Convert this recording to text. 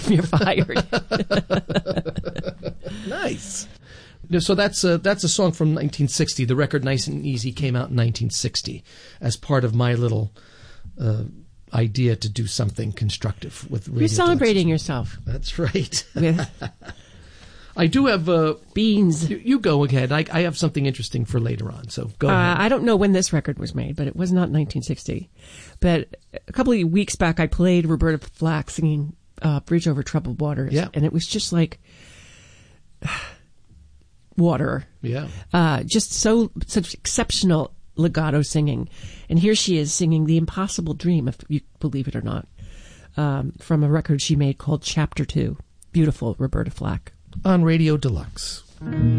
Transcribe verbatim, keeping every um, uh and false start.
You're fired. Nice. So that's a, that's a song from nineteen sixty. The record Nice and Easy came out in nineteen sixty as part of my little uh, idea to do something constructive with Radio You're celebrating Deluxe. yourself. That's right. With I do have uh, beans. You, you go ahead. I, I have something interesting for later on. So go uh, ahead. I don't know when this record was made, but it was not nineteen sixty. But a couple of weeks back, I played Roberta Flack singing uh, "Bridge Over Troubled Waters," yeah. and it was just like water. Yeah, uh, just so such exceptional legato singing. And here she is singing "The Impossible Dream," if you believe it or not, um, from a record she made called Chapter Two. Beautiful, Roberta Flack. On Radio Deluxe.